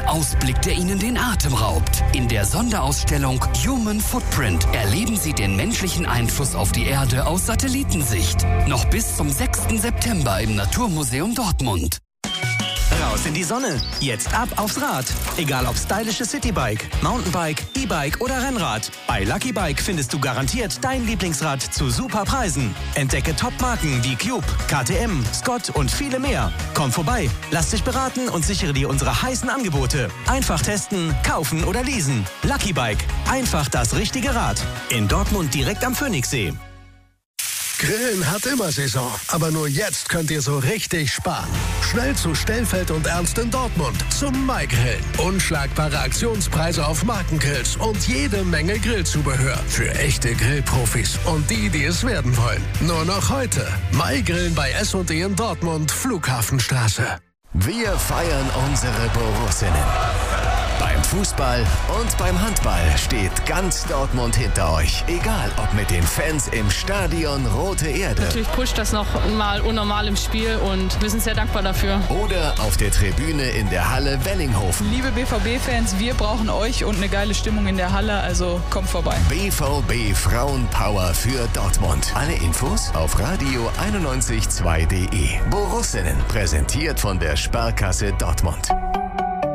einen Ausblick, der Ihnen den Atem raubt. In der Sonderausstellung Human Footprint erleben Sie den menschlichen Einfluss auf die Erde aus Satellitensicht. Noch bis zum 6. September im Naturmuseum Dortmund. Raus in die Sonne. Jetzt ab aufs Rad. Egal ob stylische Citybike, Mountainbike, E-Bike oder Rennrad. Bei Lucky Bike findest du garantiert dein Lieblingsrad zu super Preisen. Entdecke Top-Marken wie Cube, KTM, Scott und viele mehr. Komm vorbei, lass dich beraten und sichere dir unsere heißen Angebote. Einfach testen, kaufen oder leasen. Lucky Bike. Einfach das richtige Rad. In Dortmund direkt am Phoenixsee. Grillen hat immer Saison, aber nur jetzt könnt ihr so richtig sparen. Schnell zu Stellfeld und Ernst in Dortmund zum Maigrillen. Unschlagbare Aktionspreise auf Markengrills und jede Menge Grillzubehör für echte Grillprofis und die es werden wollen. Nur noch heute. Maigrillen bei S&E in Dortmund, Flughafenstraße. Wir feiern unsere Borussinnen. Beim Fußball und beim Handball steht ganz Dortmund hinter euch. Egal, ob mit den Fans im Stadion Rote Erde. Natürlich pusht das noch mal unnormal im Spiel und wir sind sehr dankbar dafür. Oder auf der Tribüne in der Halle Wellinghofen. Liebe BVB-Fans, wir brauchen euch und eine geile Stimmung in der Halle, also kommt vorbei. BVB Frauenpower für Dortmund. Alle Infos auf radio912.de. Borussinnen, präsentiert von der Sparkasse Dortmund.